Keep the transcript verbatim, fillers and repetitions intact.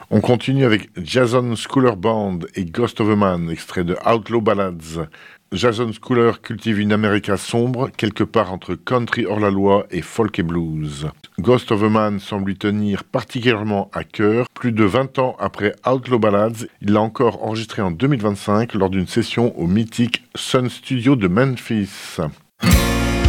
On continue avec Jason Schooler Band et Ghost of a Man, extrait de Outlaw Ballads. Jason Schooler cultive une America sombre, quelque part entre country hors-la-loi et folk et blues. Ghost of a Man semble lui tenir particulièrement à cœur. Plus de vingt ans après Outlaw Ballads, il l'a encore enregistré en deux mille vingt-cinq lors d'une session au mythique Sun Studio de Memphis.